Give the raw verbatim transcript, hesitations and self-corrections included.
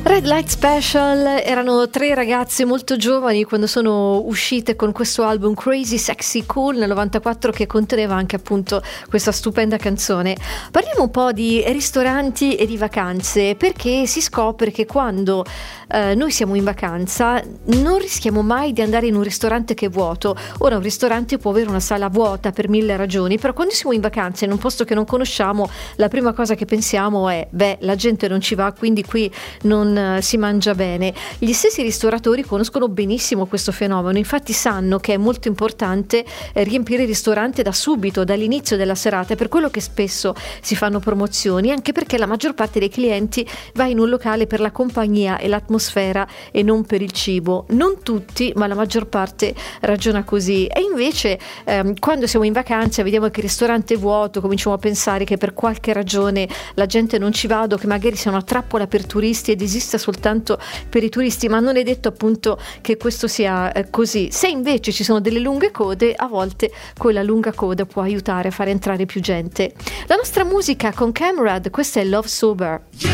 Red Light Special erano tre ragazze molto giovani quando sono uscite con questo album Crazy Sexy Cool nel novantaquattro, che conteneva anche appunto questa stupenda canzone. Parliamo un po' di ristoranti e di vacanze, perché si scopre che quando eh, noi siamo in vacanza non rischiamo mai di andare in un ristorante che è vuoto. Ora un ristorante può avere una sala vuota per mille ragioni, però quando siamo in vacanza in un posto che non conosciamo, la prima cosa che pensiamo è beh, la gente non ci va, quindi qui non si mangia bene. Gli stessi ristoratori conoscono benissimo questo fenomeno, infatti sanno che è molto importante riempire il ristorante da subito, dall'inizio della serata, per quello che spesso si fanno promozioni, anche perché la maggior parte dei clienti va in un locale per la compagnia e l'atmosfera e non per il cibo. Non tutti, ma la maggior parte ragiona così. E invece ehm, quando siamo in vacanza vediamo che il ristorante è vuoto, cominciamo a pensare che per qualche ragione la gente non ci vada, o che magari sia una trappola per turisti ed esiste soltanto per i turisti, ma non è detto appunto che questo sia eh, così. Se invece ci sono delle lunghe code, a volte quella lunga coda può aiutare a fare entrare più gente. La nostra musica con Camrad, questa è Love Sober.